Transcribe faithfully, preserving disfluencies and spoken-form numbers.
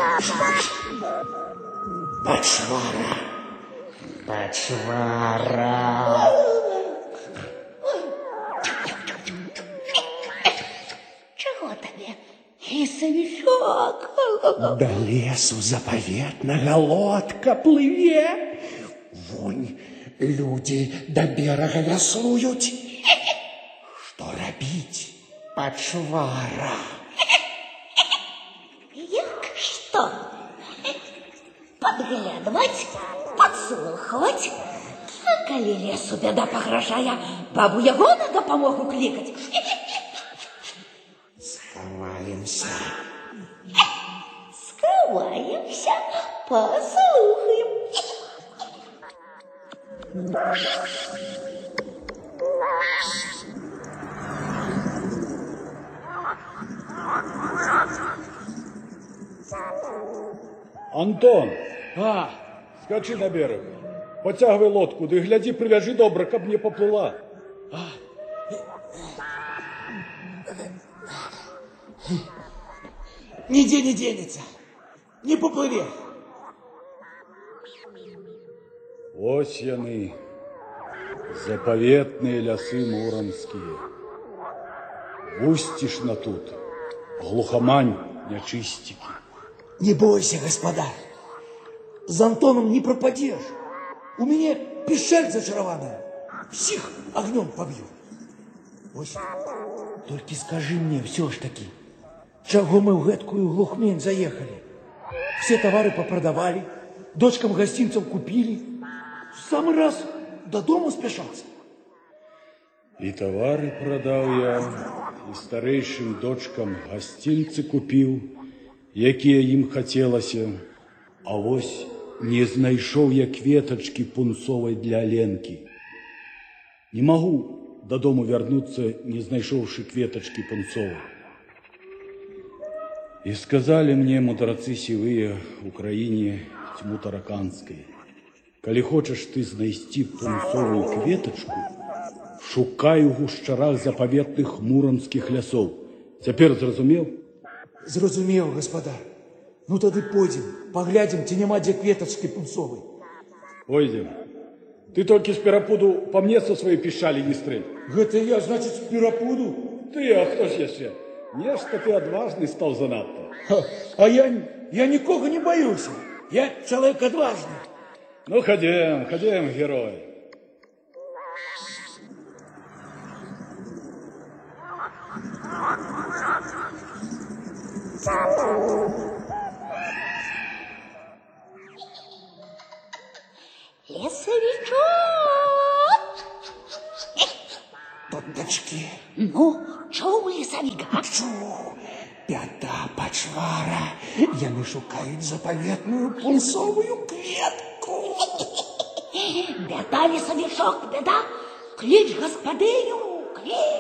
Почвара. Почвара. Чого тобі? Лісовичок. До лесу заповедная лодка плыве. Вунь, люди до берега веслуют. Что робить, почвара? Як что? Подглядывать, подслухивать. А коли лесу беда погрожая, бабу Ягу на допомогу кликать. Сховаемся. Сховаемся, послухаем. Антон, а, скачи на берег. Потягивай лодку, да и гляди, привяжи добро, каб не поплыла. А. Нигде не денется, не поплыве. Ось яны, заповедные лясы муромские. Вустишь-на тут, глухомань, нячистики. Не бойся, господа, с Антоном не пропадешь. У меня пищаль зачарованная, всех огнем побью. Ось, только скажи мне все ж таки, чего мы в гэткую глухмень заехали? Все товары попродавали, дочкам гостинцев купили. В самый раз до дома спешаться. И товары продал я, и старейшим дочкам гостинцы купил, якія им хотелося, а вось не знайшоў я кветочки пунцовой для Ленки. Не могу до дому вернуться, не знайшоўшы кветочки пунцовой. И сказали мне мудрацы сивые в Украине тьму тараканской: коли хочешь ты знайсці пунцовую кветочку, шукай у гушчарах заповедных муромских лясов. Теперь зразумел? Зразумел, господа. Ну тады пойдем, поглядим, ці няма дзе кветочки пунцовой. Пойдем. Ты только с перапуду по мне со своей пищали не стрель. Гэта я, значит, с перапуду? Ты, а кто ж еще? Нечто ты отважный стал занадто. А, а я, я никого не боюсь. Я человек отважный. Ну, ходим, ходим, герой. Лесовичок! Туточки. Ну, чого лесовик, а? Чу, беда, почвара. Яны шукают заповедную пунцовую кветку. Беда, лесовичок, беда. Клич господиню, клич.